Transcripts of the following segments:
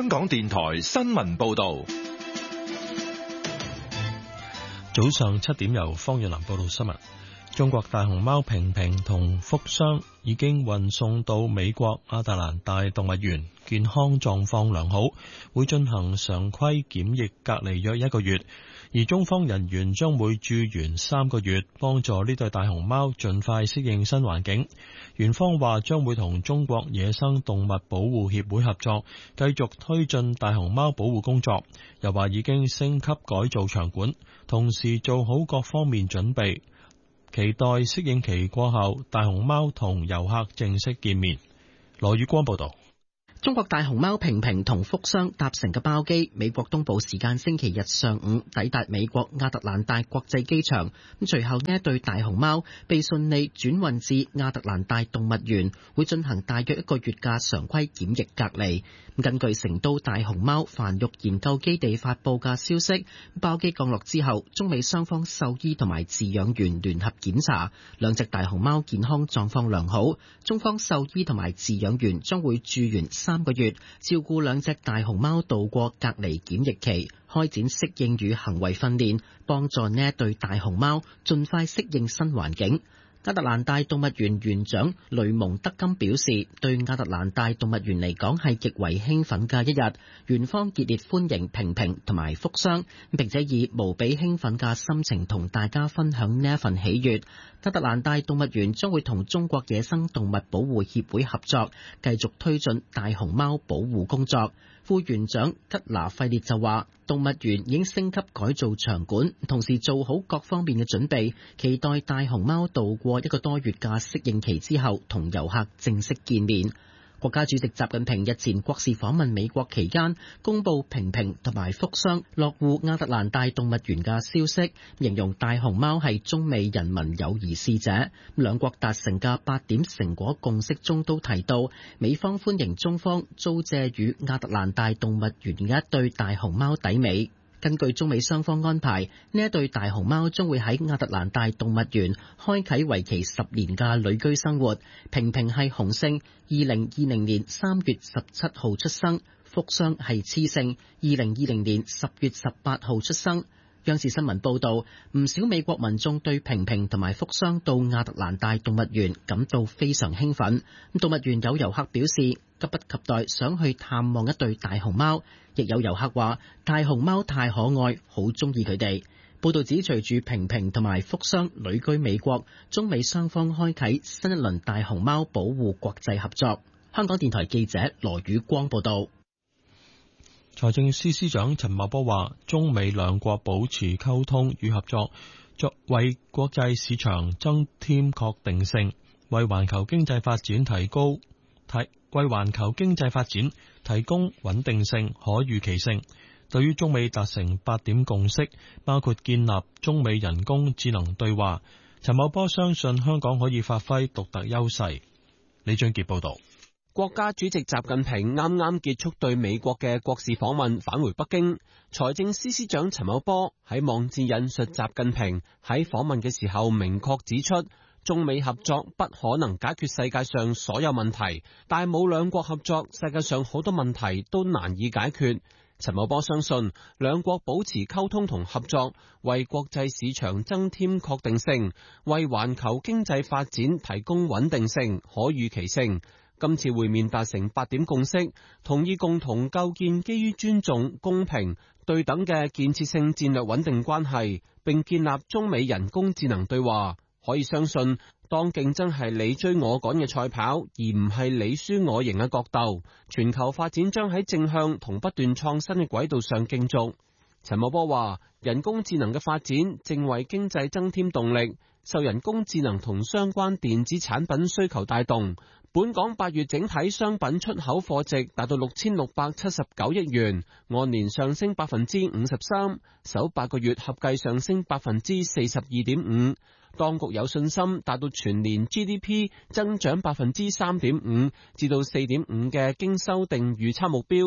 香港電台新聞報道。 早上7點由方若林報道新聞。中國大熊貓平平同福箱已經運送到美國亞特蘭大動物園，健康狀況良好，會進行常規檢疫隔離約1個月。而中方人員將會駐園3個月，幫助呢對大熊貓盡快適應新環境。園方話將會同中國野生動物保護協會合作，繼續推進大熊貓保護工作。又話已經升級改造場館，同時做好各方面準備，期待適應期過後，大熊貓同遊客正式見面。羅宇光報道。 中國大熊貓平平同福箱搭乘嘅包機，美國東部時間星期日上午抵達美國亞特蘭大國際機場。隨後呢一對大熊貓被順利轉運至亞特蘭大動物園，會進行大約1個月嘅常規檢疫隔離。根據成都大熊貓繁育研究基地發布嘅消息，包機降落之後，中美雙方獸醫同埋飼養員聯合檢查，兩隻大熊貓健康狀況良好。中方獸醫同埋飼養員將會駐園3個月，照顧兩隻大熊貓度過隔離檢疫期，開展適應與行為訓練，幫助呢一對大熊貓盡快適應新環境。亞特蘭大動物園園長雷蒙德金表示，對亞特蘭大動物園嚟講係極為興奮嘅一日，園方熱烈歡迎平平同埋福箱，並且以無比興奮嘅心情同大家分享呢一份喜悅。亞特蘭大動物園將會同中國野生動物保護協會合作，繼續推進大熊貓保護工作。副園長吉拿費列就話，動物園已經升級改造場館，同時做好各方面嘅準備，期待大熊貓度過1個多月嘅適應期之後，同遊客正式見面。國家主席習近平日前國事訪問美國期間，公布平平同埋福箱落戶亞特蘭大動物園嘅消息，形容大熊貓係中美人民友誼使者。兩國達成嘅8點成果共識中都提到，美方歡迎中方租借與亞特蘭大動物園嘅一對大熊貓抵美。根據中美雙方安排，呢一對大熊貓將會喺亞特蘭大動物園開啟為期10年嘅旅居生活。平平係雄性，2020年3月17號出生；福箱係雌性，2020年10月18號出生。央視新聞報道，唔少美國民眾對平平同埋福箱到亞特蘭大動物園感到非常興奮。動物園有遊客表示，急不及待想去探望一對大熊貓，亦有遊客話大熊貓太可愛，好中意佢哋。報道指，隨住平平同埋福箱旅居美國，中美雙方開啟新一輪大熊貓保護國際合作。香港電台記者羅宇光報道。 財政司司長陳茂波話，中美兩國保持溝通與合作，作為國際市場增添確定性，為環球經濟發展提供穩定性、可預期性。對於中美達成8點共識，包括建立中美人工智能對話，陳茂波相信香港可以發揮獨特優勢。李俊傑報道。 國家主席習近平啱啱結束對美國嘅國事訪問，返回北京。財政司司長陳茂波喺網誌引述習近平喺訪問嘅時候，明確指出，中美合作不可能解決世界上所有問題，但冇兩國合作，世界上好多問題都難以解決。陳茂波相信，兩國保持溝通同合作，為國際市場增添確定性，為環球經濟發展提供穩定性、可預期性。今次會面達成8點共識，同意共同構建基於尊重、公平、對等嘅建設性戰略穩定關係，並建立中美人工智能對話。可以相信，當競爭係你追我趕嘅賽跑，而唔係你輸我贏嘅角鬥，全球發展將喺正向同不斷創新嘅軌道上競逐。陳茂波話，人工智能嘅發展正為經濟增添動力，受人工智能同相關電子產品需求帶動。本港8月整體商品出口貨值達到6679億元，按年上升53%，首8個月合計上升42.5%。當局有信心達到全年 GDP 增長3.5%至到4.5%嘅經修訂預測目標。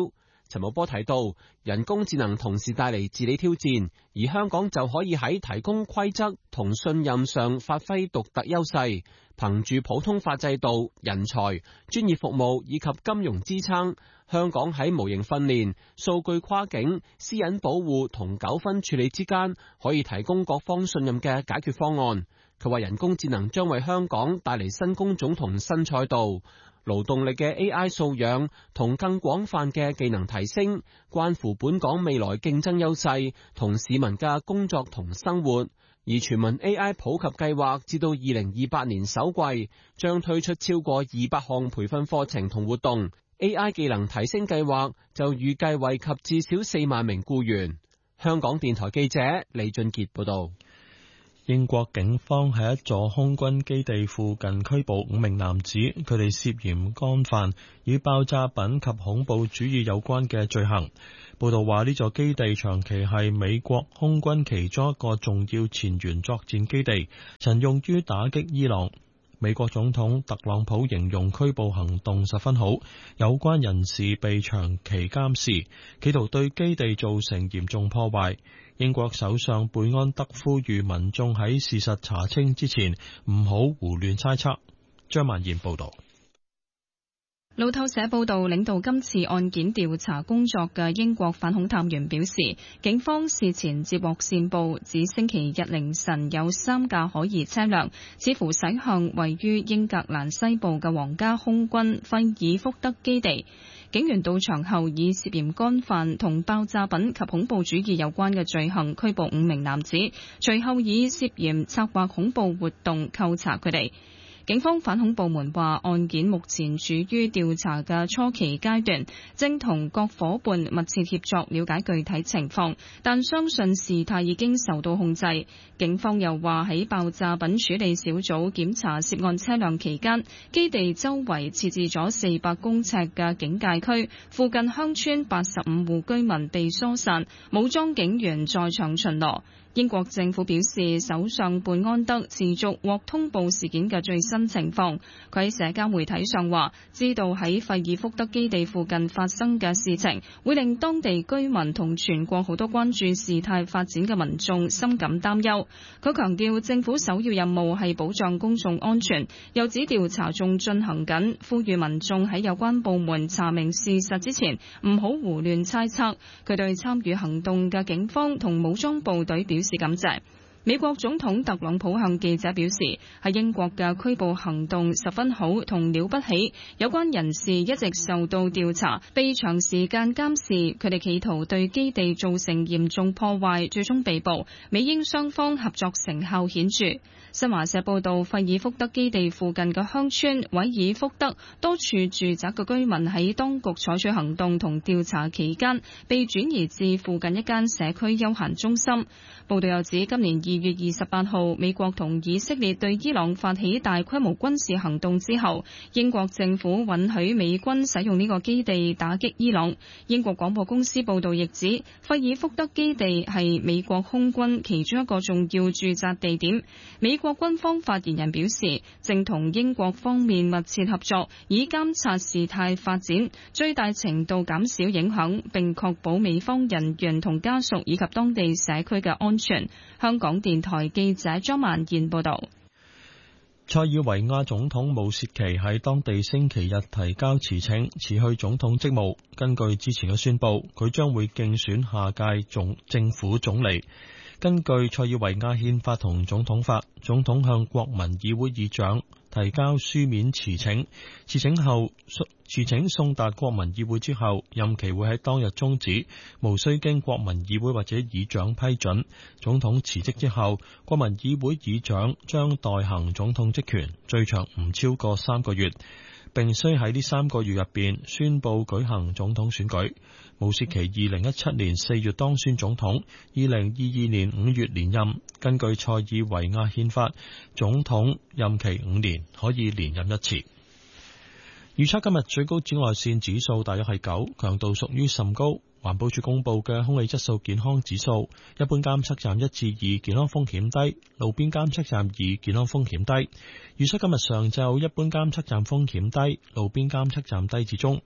陳茂波提到，人工智能同時帶嚟治理挑戰，而香港就可以喺提供規則同信任上發揮獨特優勢，憑住普通法制度、人才、專業服務以及金融支撐，香港喺模型訓練、數據跨境、私隱保護同糾紛處理之間，可以提供各方信任嘅解決方案。佢話人工智能將為香港帶嚟新工種同新賽道。勞動力嘅 AI 素養同更廣泛嘅技能提升，關乎本港未來競爭優勢同市民嘅工作同生活。而全民 AI 普及計劃至到2028年首季，將推出超過200項培訓課程同活動。AI 技能提升計劃就預計惠及至少4萬名僱員。香港電台記者李俊傑報道。 英國警方喺一座空軍基地附近拘捕5名男子，佢哋涉嫌干犯與爆炸品及恐怖主義有關嘅罪行。報道話呢座基地長期係美國空軍其中一個重要前沿作戰基地，曾用於打擊伊朗。美國總統特朗普形容拘捕行動十分好，有關人士被長期監視，企圖對基地造成嚴重破壞。英國首相貝安德呼籲民眾喺事實查清之前唔好胡亂猜測。張曼燕報道。 路透社報道，領導今次案件調查工作嘅英國反恐探員表示，警方事前接獲線報，指星期日凌晨有3架可疑車輛似乎駛向位於英格蘭西部嘅皇家空軍費爾福德基地。警員到場後，以涉嫌干犯同爆炸品及恐怖主義有關嘅罪行拘捕5名男子，隨後以涉嫌策劃恐怖活動扣查佢哋。警方反恐部門話，案件目前處於調查嘅初期階段，正同各夥伴密切協作了解具體情況，但相信事態已經受到控制。警方又話，喺爆炸品處理小組檢查涉案車輛期間，基地周圍設置咗400公尺嘅警戒區，附近鄉村85戶居民被疏散，武裝警員在場巡邏。英國政府表示，首相貝安德持續獲通報事件嘅最新情況。佢喺社交媒體上話，知道喺費爾福德基地附近發生嘅事情，會令當地居民同全國好多關注事態發展嘅民眾深感擔憂。佢強調，政府首要任務係保障公眾安全，又指調查仲進行緊，呼籲民眾喺有關部門查明事實之前，唔好胡亂猜測。佢對參與行動嘅警方同武裝部隊表示感謝。美國總統特朗普向記者表示，喺英國嘅拘捕行動十分好同了不起，有關人士一直受到調查，被長時間監視，佢哋企圖對基地造成嚴重破壞，最終被捕。美英雙方合作成效顯著。新華社報道，費爾福德基地附近嘅鄉村韋爾福德多處住宅嘅居民喺當局採取行動同調查期間，被轉移至附近一間社區休閒中心。報道又指，今年2月28號，美國同以色列對伊朗發起大規模軍事行動之後，英國政府允許美軍使用呢個基地打擊伊朗。英國廣播公司報道亦指，費爾福德基地係美國空軍其中一個重要駐紮地點。美國軍方發言人表示，正同英國方面密切合作，以監察事態發展，最大程度減少影響，並確保美方人員同家屬以及當地社區嘅安全。香港電台記者張曼燕報道。 塞爾維亞總統武切奇喺當地星期日提交辭呈，辭去總統職務。根據之前嘅宣布，佢將會競選下屆政府總理。根據塞爾維亞憲法同總統法，總統向國民議會議長提交書面辭呈，辭呈送達國民議會之後，任期會喺當日終止，無需經國民議會或者議長批准。總統辭職之後，國民議會議長將代行總統職權，最長唔超過3個月，並須喺呢3個月入邊宣布舉行總統選舉。武切奇2017年4月當選總統，2022年5月連任。根據塞爾維亞憲法，總統任期5年，可以連任1次。預測今日最高紫外線指數大約係9，強度屬於甚高。環保署公布嘅空氣質素健康指數，一般監測站1至2，健康風險低；路邊監測站2，健康風險低。預測今日上晝一般監測站風險低，路邊監測站低至中。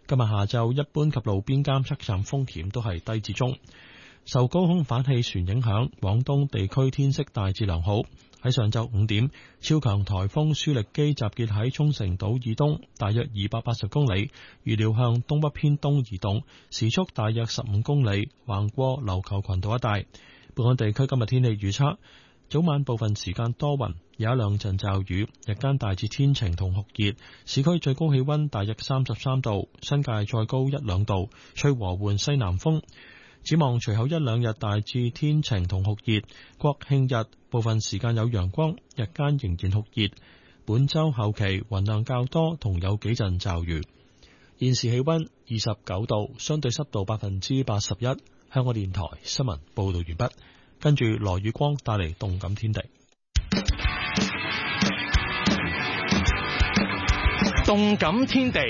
今日下晝一般及路邊監測站風險都係低至中。受高空反氣旋影響，廣東地區天色大致良好。喺上晝5點，超強颱風舒力基集結喺沖繩島以東大約280公里，預料向東北偏東移動，時速大約15公里，橫過琉球群島一帶。本港地區今日天氣預測：早晚部分時間多雲，有一兩陣驟雨，日間大致天晴同酷熱，市區最高氣溫大約33度，新界再高1-2度，吹和緩西南風。展望隨後一兩日大致天晴同酷熱，國慶日部分時間有陽光，日間仍然酷熱。本週後期雲量較多，同有幾陣驟雨。現時氣溫29度，相對濕度81%。香港電台新聞報道完畢。跟住羅宇光帶嚟動感天地。 動感天地。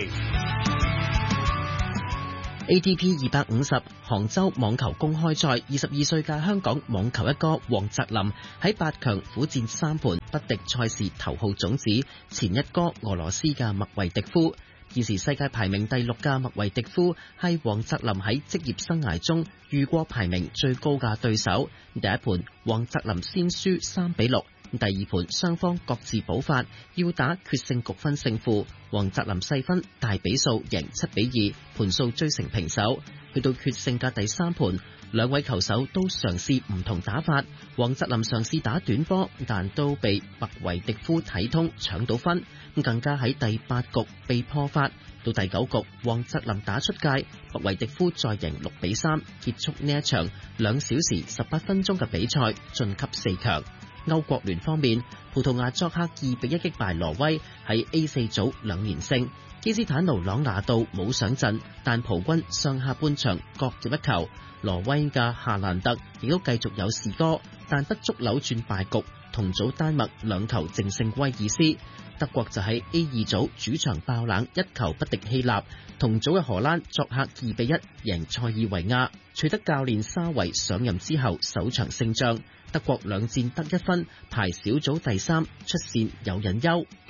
ATP 250杭州網球公開賽，22歲嘅香港網球一哥黃澤林喺8強苦戰3盤，不敵賽事頭號種子前一哥俄羅斯嘅麥維迪夫。現時世界排名第6嘅麥維迪夫係黃澤林喺職業生涯中遇過排名最高嘅對手。第一盤黃澤林先輸3-6，第二盤雙方各自補發，要打決勝局分勝負。黃澤林細分大比數贏7-2，盤數追成平手。去到決勝嘅第三盤，兩位球手都嘗試唔同打法。黃澤林嘗試打短波，但都被麥維迪夫睇通搶到分，更加喺第8局被破發。到第9局，黃澤林打出界，麥維迪夫再贏6-3，結束呢一場2小時18分鐘嘅比賽，晉級4強。歐國聯方面，葡萄牙作客2-1擊敗挪威，喺 A4 組2連勝。基斯坦奴朗拿度冇上陣，但葡軍上下半場各入一球。挪威嘅夏蘭特亦都繼續有士哥，但不足扭轉敗局。同組丹麥2球淨勝威爾斯，德國就喺 A2 組主場爆冷1球不敵希臘。同組嘅荷蘭作客2-1贏塞爾維亞，取得教練沙維上任之後首場勝仗。德國2戰得1分，排小組第3，出線有隱憂。